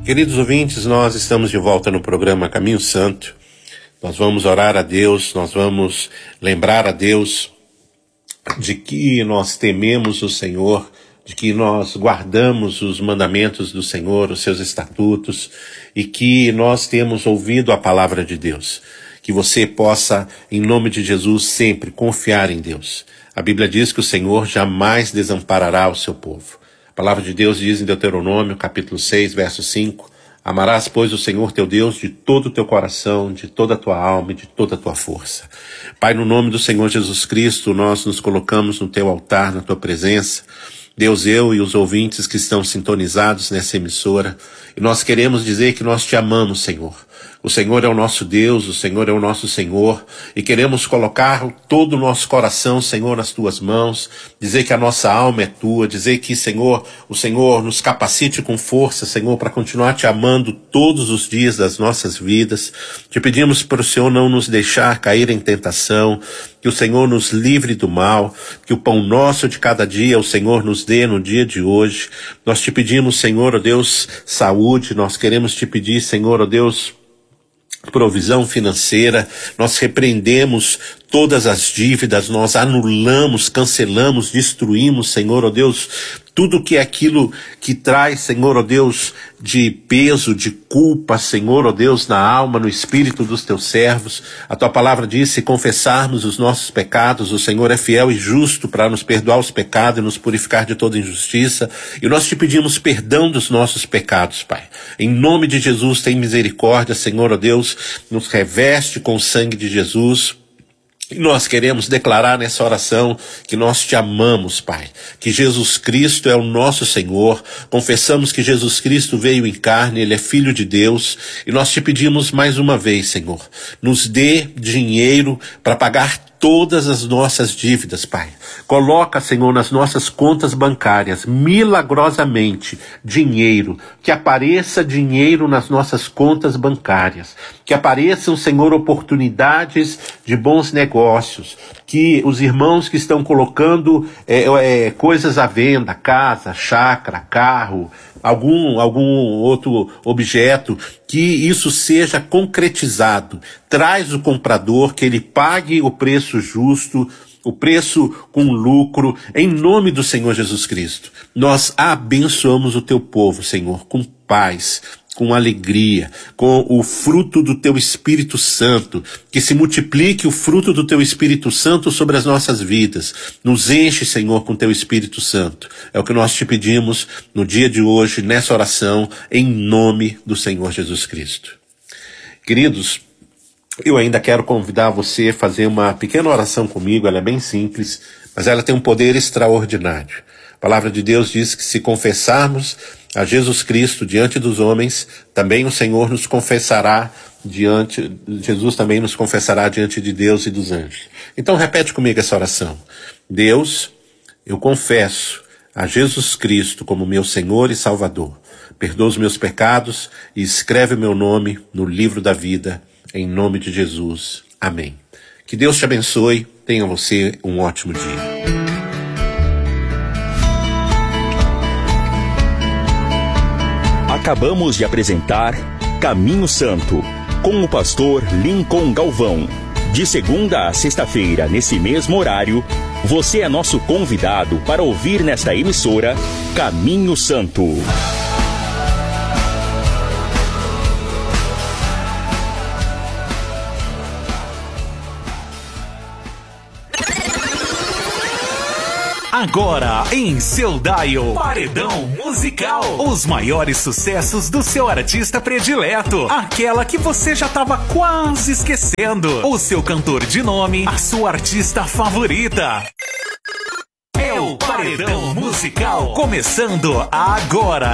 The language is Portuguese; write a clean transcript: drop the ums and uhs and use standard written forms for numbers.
Queridos ouvintes, nós estamos de volta no programa Caminho Santo. Nós vamos orar a Deus, nós vamos lembrar a Deus de que nós tememos o Senhor, de que nós guardamos os mandamentos do Senhor, os seus estatutos, e que nós temos ouvido a palavra de Deus. Que você possa, em nome de Jesus, sempre confiar em Deus. A Bíblia diz que o Senhor jamais desamparará o seu povo. A palavra de Deus diz em Deuteronômio, capítulo 6, verso 5, amarás, pois, o Senhor teu Deus de todo o teu coração, de toda a tua alma e de toda a tua força. Pai, no nome do Senhor Jesus Cristo, nós nos colocamos no teu altar, na tua presença. Deus, eu e os ouvintes que estão sintonizados nessa emissora, e nós queremos dizer que nós te amamos, Senhor. O Senhor é o nosso Deus, o Senhor é o nosso Senhor, e queremos colocar todo o nosso coração, Senhor, nas tuas mãos, dizer que a nossa alma é tua, dizer que, Senhor, o Senhor nos capacite com força, Senhor, para continuar te amando todos os dias das nossas vidas. Te pedimos para o Senhor não nos deixar cair em tentação, que o Senhor nos livre do mal, que o pão nosso de cada dia o Senhor nos dê no dia de hoje. Nós te pedimos, Senhor, ó Deus, saúde, nós queremos te pedir, Senhor, ó Deus, provisão financeira, nós repreendemos todas as dívidas, nós anulamos, cancelamos, destruímos, Senhor, ó Deus, tudo que é aquilo que traz, Senhor, ó Deus, de peso, de culpa, Senhor, ó Deus, na alma, no espírito dos teus servos. A tua palavra diz, se confessarmos os nossos pecados, o Senhor é fiel e justo para nos perdoar os pecados e nos purificar de toda injustiça. E nós te pedimos perdão dos nossos pecados, Pai. Em nome de Jesus, tem misericórdia, Senhor, ó Deus, nos reveste com o sangue de Jesus. E nós queremos declarar nessa oração que nós te amamos, Pai, que Jesus Cristo é o nosso Senhor, confessamos que Jesus Cristo veio em carne, Ele é Filho de Deus, e nós te pedimos mais uma vez, Senhor, nos dê dinheiro para pagar todas as nossas dívidas, Pai. Coloca, Senhor, nas nossas contas bancárias, milagrosamente, dinheiro, que apareça dinheiro nas nossas contas bancárias, que apareçam, Senhor, oportunidades de bons negócios, que os irmãos que estão colocando coisas à venda, casa, chácara, carro, algum outro objeto, que isso seja concretizado. Traz o comprador, que ele pague o preço justo, o preço com lucro, em nome do Senhor Jesus Cristo. Nós abençoamos o teu povo, Senhor, com paz, com alegria, com o fruto do teu Espírito Santo, que se multiplique o fruto do teu Espírito Santo sobre as nossas vidas. Nos enche, Senhor, com teu Espírito Santo. É o que nós te pedimos no dia de hoje, nessa oração, em nome do Senhor Jesus Cristo. Queridos, eu ainda quero convidar você a fazer uma pequena oração comigo. Ela é bem simples, mas ela tem um poder extraordinário. A palavra de Deus diz que se confessarmos a Jesus Cristo diante dos homens, também o Senhor nos confessará Jesus também nos confessará diante de Deus e dos anjos. Então repete comigo essa oração. Deus, eu confesso a Jesus Cristo como meu Senhor e Salvador. Perdoa os meus pecados e escreve o meu nome no livro da vida, em nome de Jesus. Amém. Que Deus te abençoe. Tenha você um ótimo dia. Acabamos de apresentar Caminho Santo, com o pastor Lincoln Galvão. De segunda a sexta-feira, nesse mesmo horário, você é nosso convidado para ouvir nesta emissora Caminho Santo. Agora em seu dial, Paredão Musical. Os maiores sucessos do seu artista predileto. Aquela que você já estava quase esquecendo. O seu cantor de nome, a sua artista favorita. É o Paredão Musical, começando agora.